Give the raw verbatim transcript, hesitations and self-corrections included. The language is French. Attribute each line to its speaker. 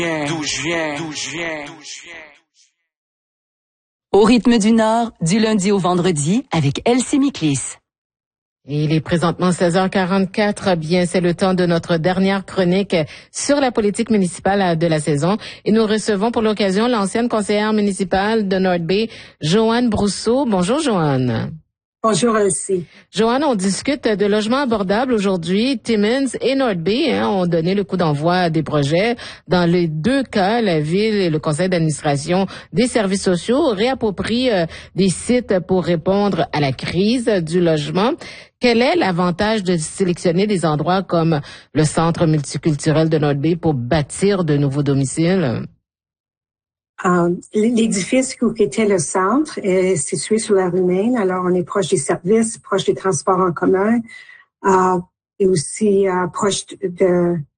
Speaker 1: d'où je viens, d'où je viens, d'où je viens.
Speaker 2: Au rythme du Nord, du lundi au vendredi, avec Elsie Miklis.
Speaker 3: Et il est présentement seize heures quarante-quatre. Bien, c'est le temps de notre dernière chronique sur la politique municipale de la saison. Et nous recevons pour l'occasion l'ancienne conseillère municipale de North Bay, Joanne Brousseau. Bonjour, Joanne.
Speaker 4: Bonjour, Elsie.
Speaker 3: Joanne, on discute de logements abordables aujourd'hui. Timmins et North Bay hein, ont donné le coup d'envoi des projets. Dans les deux cas, la ville et le conseil d'administration des services sociaux réapproprient euh, des sites pour répondre à la crise du logement. Quel est l'avantage de sélectionner des endroits comme le centre multiculturel de North Bay pour bâtir de nouveaux domiciles?
Speaker 4: Euh, l'édifice où était le centre est situé sur la rue Main. Alors, on est proche des services, proche des transports en commun, euh, et aussi euh, proche de,